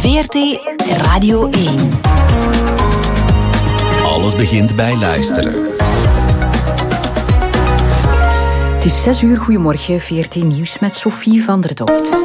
VRT Radio 1. Alles begint bij luisteren. Het is 6 uur, goedemorgen, VRT Nieuws met Sophie van der Dopt.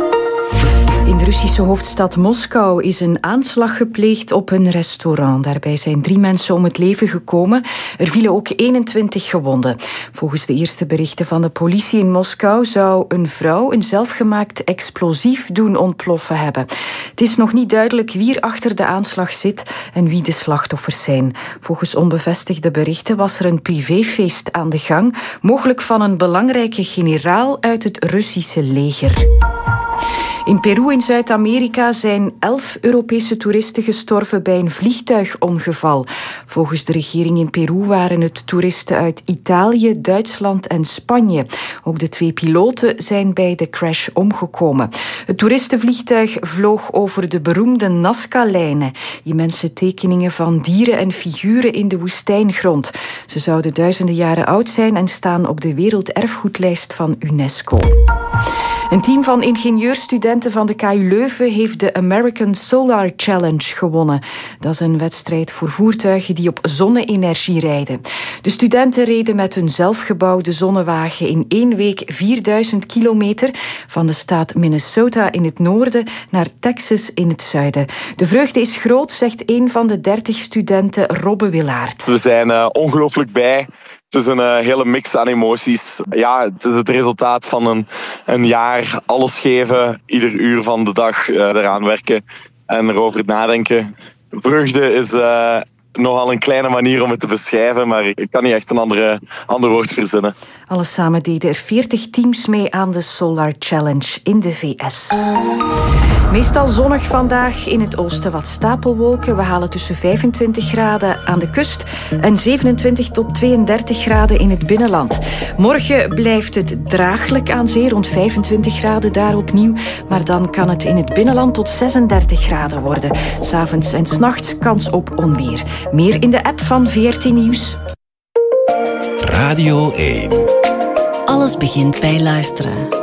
In de Russische hoofdstad Moskou is een aanslag gepleegd op een restaurant. Daarbij zijn 3 mensen om het leven gekomen. Er vielen ook 21 gewonden. Volgens de eerste berichten van de politie in Moskou zou een vrouw een zelfgemaakt explosief doen ontploffen hebben. Het is nog niet duidelijk wie er achter de aanslag zit en wie de slachtoffers zijn. Volgens onbevestigde berichten was er een privéfeest aan de gang, mogelijk van een belangrijke generaal uit het Russische leger. In Peru in Zuid-Amerika zijn 11 Europese toeristen gestorven bij een vliegtuigongeval. Volgens de regering in Peru waren het toeristen uit Italië, Duitsland en Spanje. Ook de 2 piloten zijn bij de crash omgekomen. Het toeristenvliegtuig vloog over de beroemde Nazca-lijnen. Die mensen tekeningen van dieren en figuren in de woestijngrond. Ze zouden duizenden jaren oud zijn en staan op de werelderfgoedlijst van UNESCO. Een team van ingenieursstudenten van de KU Leuven heeft de American Solar Challenge gewonnen. Dat is een wedstrijd voor voertuigen die op zonne-energie rijden. De studenten reden met hun zelfgebouwde zonnewagen in 1 week 4000 kilometer van de staat Minnesota in het noorden naar Texas in het zuiden. De vreugde is groot, zegt een van de 30 studenten, Robbe Willaert. We zijn ongelooflijk blij. Het is een hele mix aan emoties. Ja, het is het resultaat van een jaar alles geven, ieder uur van de dag eraan werken en erover nadenken. Vreugde is nogal een kleine manier om het te beschrijven, maar ik kan niet echt een ander woord verzinnen. Alles samen deden er 40 teams mee aan de Solar Challenge in de VS. Meestal zonnig vandaag, in het oosten wat stapelwolken. We halen tussen 25 graden aan de kust en 27 tot 32 graden in het binnenland. Morgen blijft het draaglijk aan zee, rond 25 graden daar opnieuw. Maar dan kan het in het binnenland tot 36 graden worden. 's Avonds en 's nachts kans op onweer. Meer in de app van VRT Nieuws. Radio 1. Alles begint bij luisteren.